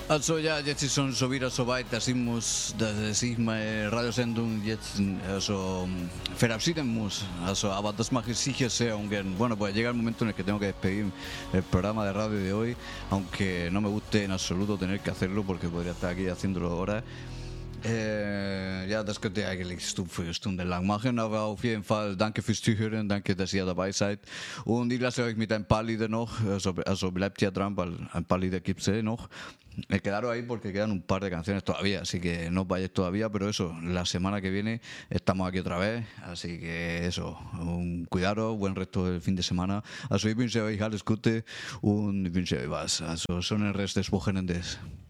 Also ja, jetzt ist schon wieder soweit, dass ich meine Radiosendung jetzt verabschieden muss. Aber das mache ich sicher sehr ungern. Bueno, pues llega el momento en el que tengo que despedir el programa de radio de hoy, aunque no me guste en absoluto tener que hacerlo porque podría estar aquí haciéndolo horas. Ja, das könnte eigentlich stundenlang machen, aber auf jeden Fall danke fürs Zuhören, danke, dass ihr dabei seid. Und ich lasse euch mit ein paar Lieder noch, also bleibt ja dran, weil ein paar Lieder gibt es noch. Quedaros ahí porque quedan un par de canciones todavía, así que no os vayáis todavía, pero eso, la semana que viene estamos aquí otra vez, así que eso, cuidaros, buen resto del fin de semana. Also ich wünsche euch alles Gute und ich wünsche euch was. Also so ein Rest des Wochenendes.